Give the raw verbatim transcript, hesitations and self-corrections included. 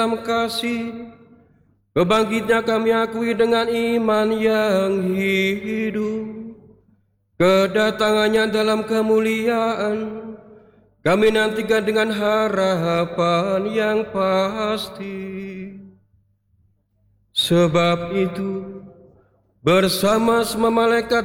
dalam kasih, kebangkitnya kami akui dengan iman yang hidup. Kedatangannya dalam kemuliaan, kami nantikan dengan harapan yang pasti. Sebab itu, bersama semua malaikat